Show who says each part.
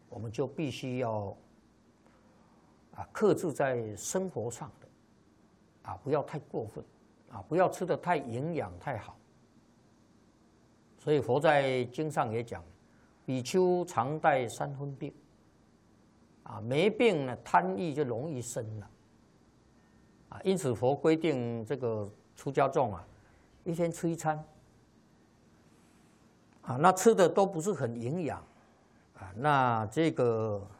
Speaker 1: 我们就必须要克制在生活上的不要太过分不要吃得太营养太好。所以佛在经上也讲，比丘常带3分病没病呢，贪欲就容易生了因此佛规定这个出家众一天吃1餐那吃的都不是很营养那这个